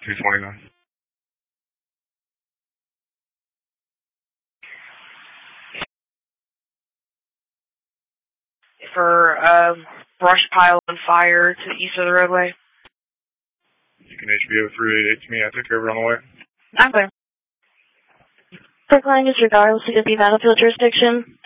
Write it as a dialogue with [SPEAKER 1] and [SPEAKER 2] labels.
[SPEAKER 1] 229.
[SPEAKER 2] For brush pile on fire to the east of the roadway.
[SPEAKER 1] You can HBO 388 to me. I took over on the way.
[SPEAKER 2] I'm clear.
[SPEAKER 3] Brookline, disregard, will see the Battlefield jurisdiction.